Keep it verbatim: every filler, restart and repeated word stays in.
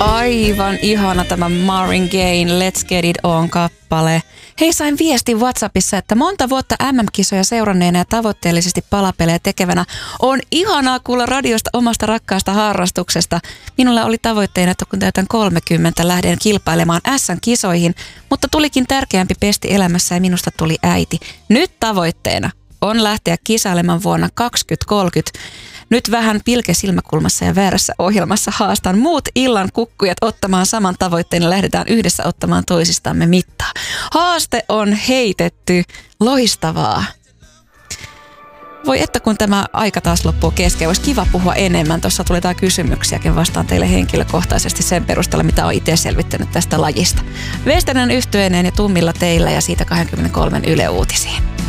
Aivan ihana tämä Marvin Gaye, Let's Get It On -kappale. Hei, sain viestin WhatsAppissa, että monta vuotta M M-kisoja seuranneena ja tavoitteellisesti palapelejä tekevänä on ihanaa kuulla radiosta omasta rakkaasta harrastuksesta. Minulla oli tavoitteena, että kun täytän kolmekymmentä, lähden kilpailemaan äs äm-kisoihin, mutta tulikin tärkeämpi pesti elämässä ja minusta tuli äiti. Nyt tavoitteena on lähteä kisailemaan vuonna kaksituhattakolmekymmentä. Nyt vähän pilke silmäkulmassa ja väärässä ohjelmassa haastan muut illan kukkujat ottamaan saman tavoitteen ja lähdetään yhdessä ottamaan toisistamme mittaa. Haaste on heitetty. Loistavaa. Voi että kun tämä aika taas loppuu kesken, olisi kiva puhua enemmän. Tuossa tuli jotain kysymyksiäkin, vastaan teille henkilökohtaisesti sen perusteella, mitä olen itse selvittänyt tästä lajista. Vesterinen yhtyeineen ja tummilla teillä ja siitä kaksikymmentäkolme Yle Uutisiin.